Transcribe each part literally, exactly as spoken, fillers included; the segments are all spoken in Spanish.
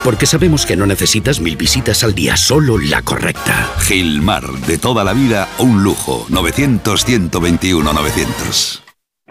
Porque sabemos que no necesitas mil visitas al día, solo la correcta. Gilmar, de toda la vida, un lujo. novecientos, ciento veintiuno, novecientos.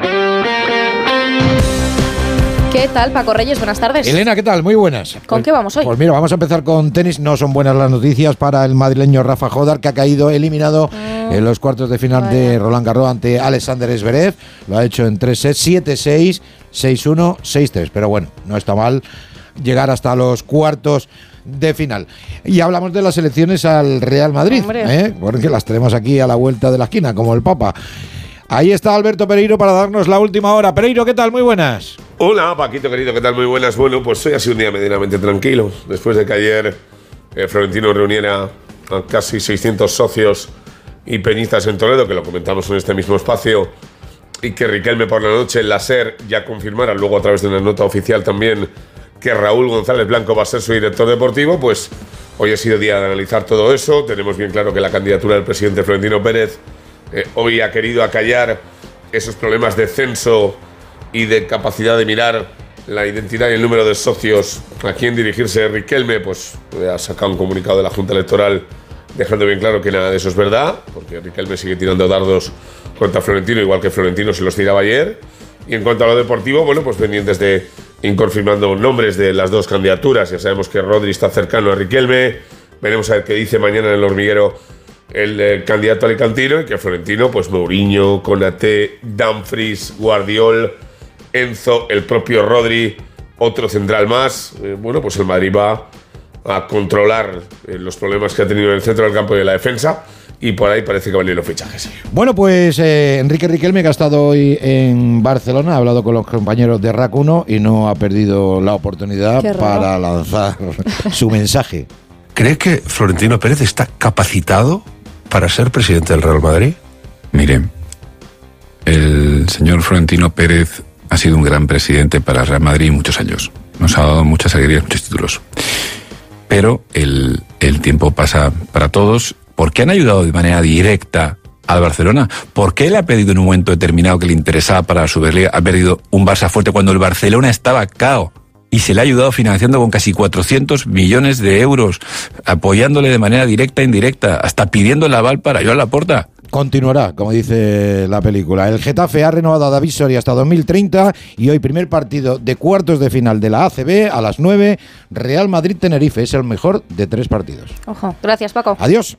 ¿Qué tal, Paco Reyes? Buenas tardes. Elena, ¿qué tal? Muy buenas. ¿Con pues, qué vamos hoy? Pues mira, vamos a empezar con tenis. No son buenas las noticias para el madrileño Rafa Jodar, que ha caído eliminado mm, en los cuartos de final vaya. de Roland Garros ante Alexander Zverev. Lo ha hecho en tres sets, siete seis, seis uno, seis tres. Pero bueno, no está mal llegar hasta los cuartos de final. Y hablamos de las elecciones al Real Madrid, ¿eh? Porque las tenemos aquí a la vuelta de la esquina, como el Papa. Ahí está Alberto Pereiro para darnos la última hora. Pereiro, ¿qué tal? Muy buenas. Hola, Paquito, querido, ¿qué tal? Muy buenas. Bueno, pues hoy ha sido un día medianamente tranquilo. Después de que ayer eh, Florentino reuniera a casi seiscientos socios y peñistas en Toledo, que lo comentamos en este mismo espacio, y que Riquelme por la noche en la SER ya confirmara, luego a través de una nota oficial también, que Raúl González Blanco va a ser su director deportivo, pues hoy ha sido día de analizar todo eso. Tenemos bien claro que la candidatura del presidente Florentino Pérez eh, hoy ha querido acallar esos problemas de censo y de capacidad de mirar la identidad y el número de socios a quién dirigirse. Riquelme pues ha sacado un comunicado de la Junta Electoral dejando bien claro que nada de eso es verdad, porque Riquelme sigue tirando dardos contra Florentino, igual que Florentino se los tiraba ayer. Y en cuanto a lo deportivo, bueno, pues pendientes de ir confirmando nombres de las dos candidaturas. Ya sabemos que Rodri está cercano a Riquelme. Veremos a ver qué dice mañana en el hormiguero el eh, candidato alicantino, y que Florentino, pues Mourinho, Konaté, Dumfries, Guardiol, Enzo, el propio Rodri, otro central más. Eh, bueno, pues el Madrid va a controlar eh, los problemas que ha tenido en el centro del campo y en la defensa, y por ahí parece que van a ir los fichajes. Bueno, pues eh, Enrique Riquelme, que ha estado hoy en Barcelona, ha hablado con los compañeros de R A C uno y no ha perdido la oportunidad para lanzar su mensaje. ¿Cree que Florentino Pérez está capacitado para ser presidente del Real Madrid? Mire, el señor Florentino Pérez ha sido un gran presidente para el Real Madrid muchos años. Nos ha dado muchas alegrías, muchos títulos. Pero el, el tiempo pasa para todos. ¿Por qué han ayudado de manera directa al Barcelona? ¿Por qué le ha pedido en un momento determinado que le interesaba para la Superliga? Ha perdido un Barça fuerte cuando el Barcelona estaba cao. Y se le ha ayudado financiando con casi cuatrocientos millones de euros, apoyándole de manera directa e indirecta, hasta pidiendo el aval para Joan Laporta. Continuará, como dice la película. El Getafe ha renovado a David Soria hasta dos mil treinta y hoy primer partido de cuartos de final de la A C B a las nueve. Real Madrid-Tenerife es el mejor de tres partidos. Ojo, gracias, Paco. Adiós.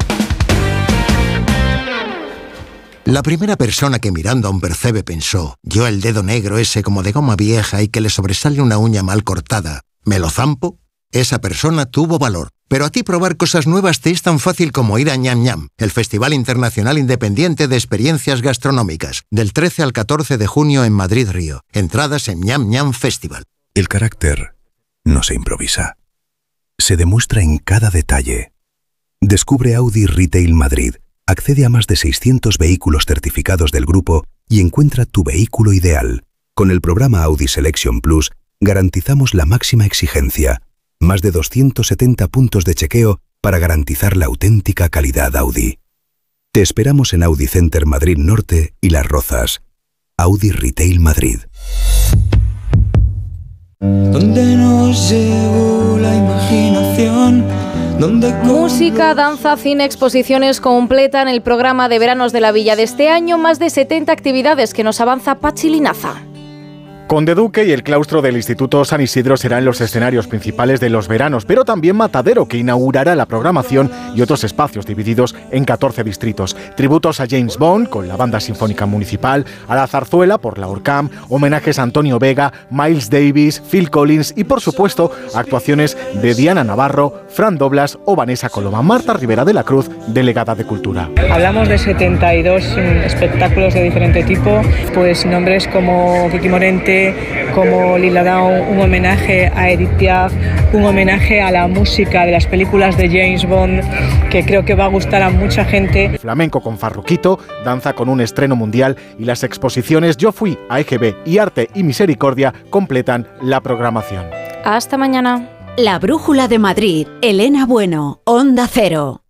La primera persona que mirando a un percebe pensó, yo el dedo negro ese como de goma vieja y que le sobresale una uña mal cortada, ¿me lo zampo? Esa persona tuvo valor. Pero a ti probar cosas nuevas te es tan fácil como ir a Ñam Ñam, el Festival Internacional Independiente de Experiencias Gastronómicas, del trece al catorce de junio en Madrid Río. Entradas en Ñam Ñam Festival. El carácter no se improvisa. Se demuestra en cada detalle. Descubre Audi Retail Madrid. Accede a más de seiscientos vehículos certificados del grupo y encuentra tu vehículo ideal. Con el programa Audi Selection Plus garantizamos la máxima exigencia. Más de doscientos setenta puntos de chequeo para garantizar la auténtica calidad Audi. Te esperamos en Audi Center Madrid Norte y Las Rozas. Audi Retail Madrid. ¿Dónde nos llevó la imaginación? Música, danza, cine, exposiciones completan el programa de veranos de la Villa de este año, más de setenta actividades que nos avanza Pachi Linaza. Conde Duque y el claustro del Instituto San Isidro serán los escenarios principales de los veranos, pero también Matadero, que inaugurará la programación, y otros espacios divididos en catorce distritos. Tributos a James Bond, con la Banda Sinfónica Municipal, a la Zarzuela por la Orcam, homenajes a Antonio Vega, Miles Davis, Phil Collins y, por supuesto, actuaciones de Diana Navarro, Fran Doblas o Vanessa Coloma. Marta Rivera de la Cruz, delegada de Cultura. Hablamos de setenta y dos espectáculos de diferente tipo, pues nombres como Kiki Morente, como Lila Downs, un homenaje a Edith Piaf, un homenaje a la música de las películas de James Bond, que creo que va a gustar a mucha gente. Flamenco con Farruquito, danza con un estreno mundial y las exposiciones Yo Fui a E G B y Arte y Misericordia completan la programación. Hasta mañana. La Brújula de Madrid, Elena Bueno, Onda Cero.